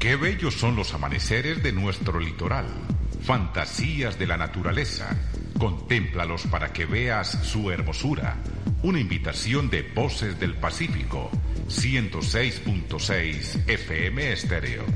Qué bellos son los amaneceres de nuestro litoral. Fantasías de la naturaleza. Contémplalos para que veas su hermosura. Una invitación de Voces del Pacífico. 106.6 FM Estéreo.